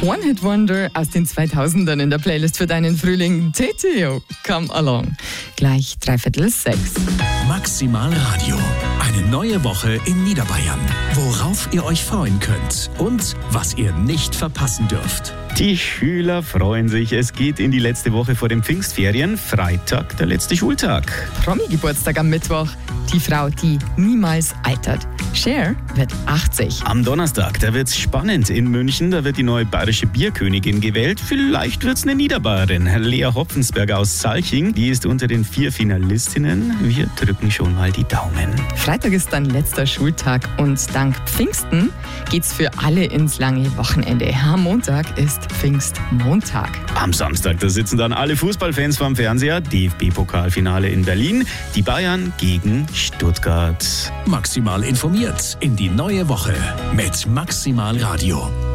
One-Hit-Wonder aus den 2000ern in der Playlist für deinen Frühling. TTO, come along. Gleich 5:45. Maximal Radio. Eine neue Woche in Niederbayern. Worauf ihr euch freuen könnt und was ihr nicht verpassen dürft. Die Schüler freuen sich. Es geht in die letzte Woche vor den Pfingstferien. Freitag, der letzte Schultag. Promi-Geburtstag am Mittwoch. Die Frau, die niemals altert. Cher wird 80. Am Donnerstag, da wird's spannend in München. Da wird die neue bayerische Bierkönigin gewählt. Vielleicht wird's eine Niederbayerin. Lea Hopfensberger aus Salching. Die ist unter den 4 Finalistinnen. Wir drücken schon mal die Daumen. Freitag ist dann letzter Schultag und dank Pfingsten geht's für alle ins lange Wochenende. Am Montag ist Pfingstmontag. Am Samstag, da sitzen dann alle Fußballfans vorm Fernseher. DFB-Pokalfinale in Berlin. Die Bayern gegen Stuttgart. Maximal informiert in die neue Woche mit Maximal Radio.